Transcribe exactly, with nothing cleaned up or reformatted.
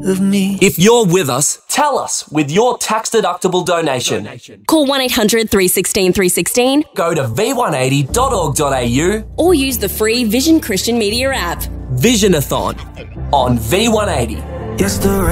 of me. If you're with us, tell us with your tax-deductible donation. Call one eight hundred, three one six, three one six. Go to v one eighty dot org dot a u or use the free Vision Christian Media app. Visionathon on V one eighty. Yes, the